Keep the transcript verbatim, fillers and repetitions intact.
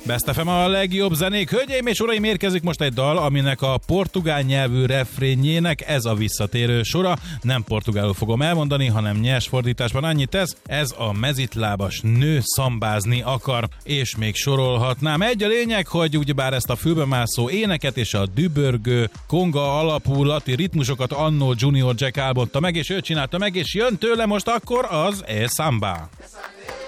Best ef em a legjobb zenék. Hölgyeim és uraim, érkezik most egy dal, aminek a portugál nyelvű refrénjének ez a visszatérő sora. Nem portugálul fogom elmondani, hanem nyers fordításban annyit tesz. Ez a mezitlábas nő szambázni akar, és még sorolhatnám. Egy a lényeg, hogy ugyebár ezt a fülbemászó éneket és a dübörgő konga alapú lati ritmusokat annó Junior Jack álmodta meg, és ő csinálta meg, és jön tőle most akkor az E Samba.